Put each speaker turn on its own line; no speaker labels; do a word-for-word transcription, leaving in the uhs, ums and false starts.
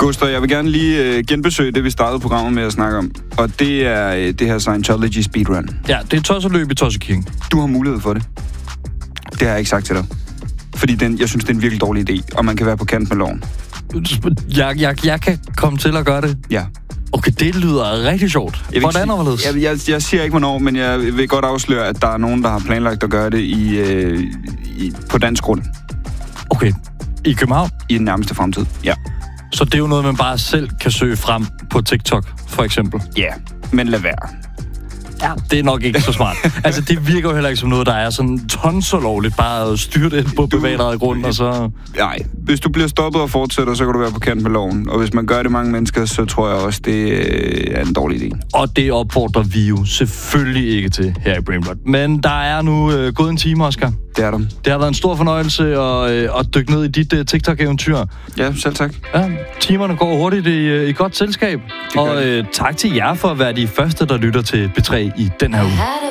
Gustav, jeg vil gerne lige øh, genbesøge det, vi startede programmet med at snakke om. Og det er øh, det her Scientology speedrun.
Ja, det er tosseløb i Tossekirken.
Du har mulighed for det. Det har jeg ikke sagt til dig. Fordi den, jeg synes, det er en virkelig dårlig idé, og man kan være på kant med loven.
Jeg, jeg, jeg kan komme til at gøre det?
Ja.
Okay, det lyder rigtig sjovt. Hvordan overledes?
Jeg, jeg, jeg siger ikke, hvornår, men jeg vil godt afsløre, at der er nogen, der har planlagt at gøre det i, øh, i, på dansk grund.
Okay. I København?
I den nærmeste fremtid, ja.
Så det er jo noget, man bare selv kan søge frem på TikTok, for eksempel?
Ja, men lad være.
Ja, det er nok ikke så smart. Altså, det virker jo heller ikke som noget, der er sådan tonselovligt, bare at styre det på bevæget grund, og så...
Nej, hvis du bliver stoppet og fortsætter, så kan du være på kant med loven. Og hvis man gør det mange mennesker, så tror jeg også, det er en dårlig idé.
Og det opfordrer vi jo selvfølgelig ikke til her i Brainrot. Men der er nu øh, gået en time, Oscar.
Det er der.
Det har været en stor fornøjelse at, øh, at dykke ned i dit øh, TikTok-eventyr.
Ja, selv tak.
Ja, timerne går hurtigt i, øh, i godt selskab. Og øh, tak til jer for at være de første, der lytter til B tre i den her uge.